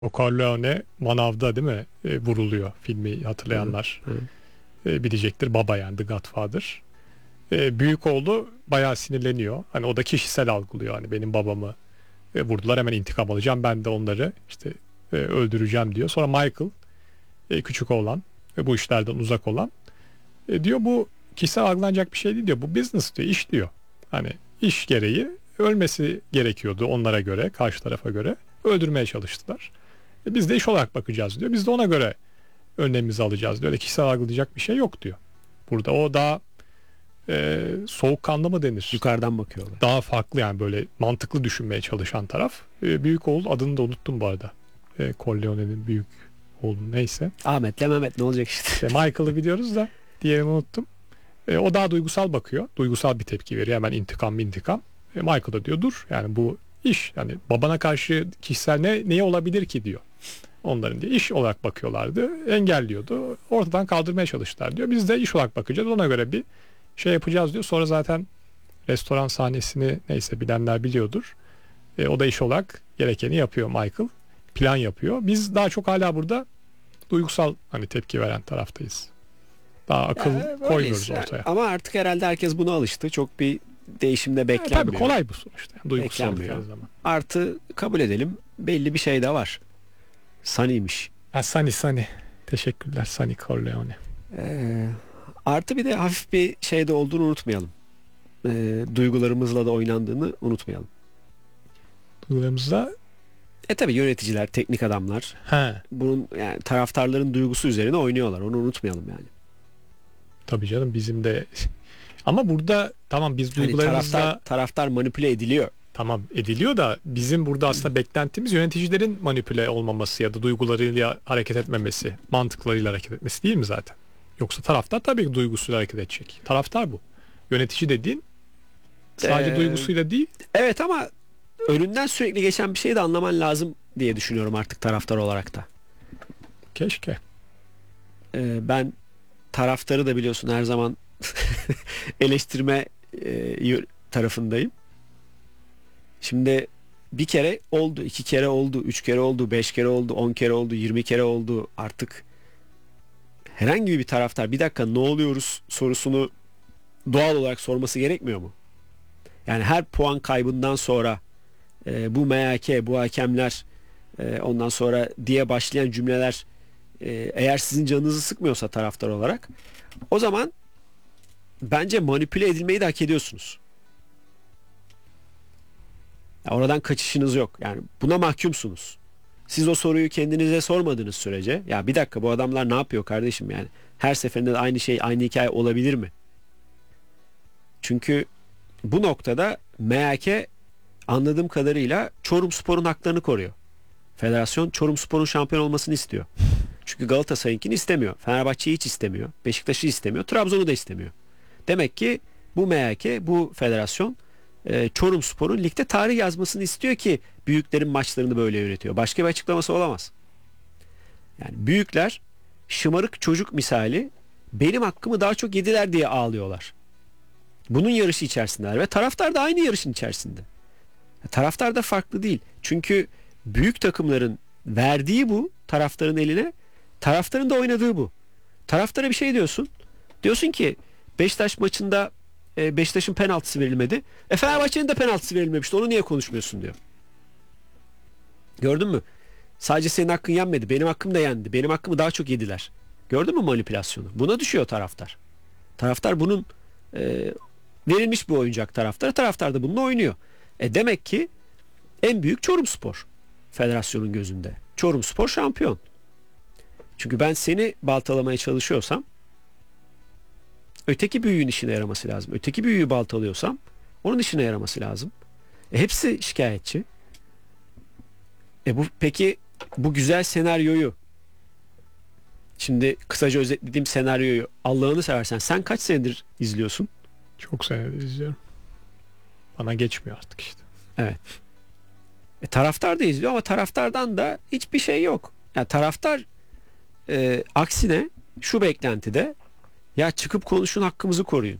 O Corleone manavda değil mi? Vuruluyor, filmi Hı, hatırlayanlar hı. bilecektir. Baba yani The Godfather. Büyük oğlu bayağı sinirleniyor. Hani o da kişisel algılıyor. Hani benim babamı vurdular, hemen intikam alacağım. Ben de onları işte öldüreceğim diyor. Sonra Michael, küçük oğlan ve bu işlerden uzak olan, diyor bu kişisel algılanacak bir şey değil diyor. Bu business diyor, iş diyor. Hani iş gereği ölmesi gerekiyordu onlara göre, karşı tarafa göre. Öldürmeye çalıştılar. Biz de iş olarak bakacağız diyor. Biz de ona göre önlemimizi alacağız diyor. Öyle kişisel algılayacak bir şey yok diyor. Burada o daha soğukkanlı mı denir? Yukarıdan bakıyorlar. Daha farklı yani, böyle mantıklı düşünmeye çalışan taraf. Büyük oğul, adını da unuttum bu arada. Corleone'nin büyük oğlu neyse. Ahmet'le Mehmet ne olacak işte. İşte Michael'ı biliyoruz da diğerini unuttum. O daha duygusal bakıyor. Duygusal bir tepki veriyor. Hemen intikam. Michael da diyor dur yani bu iş. Yani babana karşı kişisel neyi olabilir ki diyor. Onların diye iş olarak bakıyorlardı. Engelliyordu. Ortadan kaldırmaya çalıştılar diyor. Biz de iş olarak bakacağız. Ona göre bir şey yapacağız diyor. Sonra zaten restoran sahnesini neyse bilenler biliyordur. O da iş olarak gerekeni yapıyor Michael. Plan yapıyor. Biz daha çok hala burada duygusal hani tepki veren taraftayız. Daha akıl koymuyoruz Öyleyiz. ortaya. Ama artık herhalde herkes buna alıştı. Çok bir değişimde Tabii beklenmiyor. kolay bu sonuçta. Yani duygusal Beklenmiyor. her zaman. Artı kabul edelim, belli bir şey de var. Sunny'miş. Ha, Sunny. Teşekkürler Sunny Corleone. Ee, Artı bir de hafif bir şey de olduğunu unutmayalım. Duygularımızla da oynandığını unutmayalım. Duygularımızda Tabii yöneticiler, teknik adamlar he, bunun yani taraftarların duygusu üzerine oynuyorlar. Onu unutmayalım yani. tabii canım bizim de ama burada tamam biz Hani duygularımızla taraftar manipüle ediliyor. tamam ediliyor da bizim burada aslında beklentimiz yöneticilerin manipüle olmaması ya da duygularıyla hareket etmemesi, mantıklarıyla hareket etmesi değil mi zaten? Yoksa taraftar tabii ki duygusuyla hareket edecek. Taraftar bu. Yönetici dediğin sadece Ee, duygusuyla değil. evet ama önünden sürekli geçen bir şeyi de anlaman lazım diye düşünüyorum artık taraftar olarak da. Keşke. Ben taraftarı da biliyorsun her zaman eleştirme tarafındayım. Şimdi bir kere oldu, iki kere oldu, üç kere oldu, beş kere oldu, 10 kere oldu, 20 kere oldu. Artık herhangi bir taraftar bir dakika ne oluyoruz sorusunu doğal olarak sorması gerekmiyor mu? Yani her puan kaybından sonra bu MHK, bu hakemler ondan sonra diye başlayan cümleler eğer sizin canınızı sıkmıyorsa taraftar olarak o zaman bence manipüle edilmeyi de hak ediyorsunuz. Ya oradan kaçışınız yok. Yani buna mahkumsunuz. Siz o soruyu kendinize sormadığınız sürece ya bir dakika bu adamlar ne yapıyor kardeşim yani her seferinde de aynı şey aynı hikaye olabilir mi? Çünkü bu noktada MHK anladığım kadarıyla Çorumspor'un haklarını koruyor. Federasyon Çorumspor'un şampiyon olmasını istiyor. Çünkü Galatasaray'ınkini istemiyor. Fenerbahçe'yi hiç istemiyor. Beşiktaş'ı istemiyor. Trabzon'u da istemiyor. Demek ki bu MHK, bu federasyon Çorumspor'un ligde tarih yazmasını istiyor ki büyüklerin maçlarını böyle yönetiyor. Başka bir açıklaması olamaz. Yani büyükler şımarık çocuk misali benim hakkımı daha çok yediler diye ağlıyorlar. Bunun yarışı içerisindeler ve taraftar da aynı yarışın içerisinde. Taraftar da farklı değil. Çünkü büyük takımların verdiği bu taraftarın eline, taraftarın da oynadığı bu. Taraftara bir şey diyorsun. Diyorsun ki Beşiktaş maçında Beşiktaş'ın penaltısı verilmedi. Fenerbahçe'nin de penaltısı verilmemişti. Onu niye konuşmuyorsun diyor. Gördün mü? Sadece senin hakkın yenmedi. Benim hakkım da yendi. Benim hakkımı daha çok yediler. Gördün mü manipülasyonu? Buna düşüyor taraftar. Taraftar bunun verilmiş bir oyuncak taraftarı. Taraftar da bununla oynuyor. Demek ki en büyük Çorumspor federasyonun gözünde. Çorumspor şampiyon. Çünkü ben seni baltalamaya çalışıyorsam öteki büyüğün işine yaraması lazım. Öteki büyüğü baltalıyorsam onun işine yaraması lazım. Hepsi şikayetçi. Peki bu güzel senaryoyu şimdi kısaca özetlediğim senaryoyu Allah'ını seversen sen kaç senedir izliyorsun? Çok senedir izliyorum. Bana geçmiyor artık işte. Evet. Taraftar da izliyor ama taraftardan da hiçbir şey yok. Yani taraftar aksine şu beklentide ya çıkıp konuşun hakkımızı koruyun.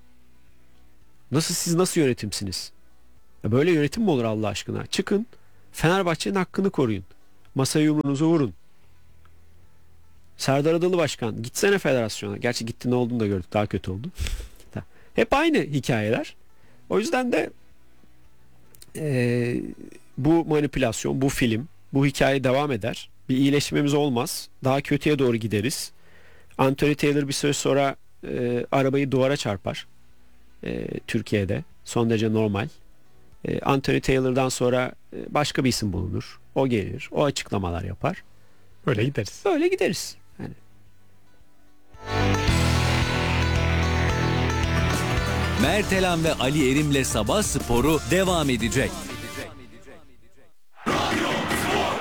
Siz nasıl yönetimsiniz? Ya böyle yönetim mi olur Allah aşkına? Çıkın Fenerbahçe'nin hakkını koruyun. Masaya yumruğunuzu vurun. Serdar Adalı Başkan gitsene federasyona. Gerçi gitti, ne olduğunu da gördük. Daha kötü oldu. Hep aynı hikayeler. O yüzden de bu manipülasyon, bu film, bu hikaye devam eder. Bir iyileşmemiz olmaz. Daha kötüye doğru gideriz. Anthony Taylor bir süre sonra arabayı duvara çarpar. Türkiye'de. Son derece normal. Anthony Taylor'dan sonra başka bir isim bulunur. O gelir. O açıklamalar yapar. Öyle gideriz. Öyle gideriz. Yani. Mertelan ve Ali Erim'le Sabah Sporu devam edecek.